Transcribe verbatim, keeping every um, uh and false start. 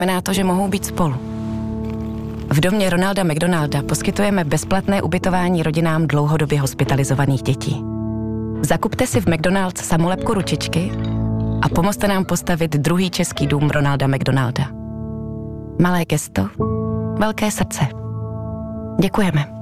znamená to, že mohou být spolu. V domě Ronalda McDonalda poskytujeme bezplatné ubytování rodinám dlouhodobě hospitalizovaných dětí. Zakupte si v McDonald's samolepku ručičky a pomozte nám postavit druhý český dům Ronalda McDonalda. Malé gesto, velké srdce. Děkujeme.